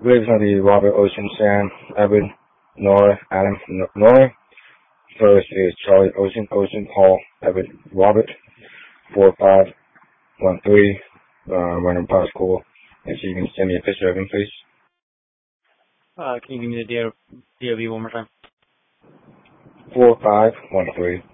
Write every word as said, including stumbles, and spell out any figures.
I believe it's going to be Robert, Ocean, Sam, Evan, Nora, Adam, N- Nora. First is Charlie, Ocean, Ocean, Paul, Evan, Robert. Four five one three. Uh, random passport. If you can send me a picture of him, please. Uh, can you give me the D O B one more time? Four five one three.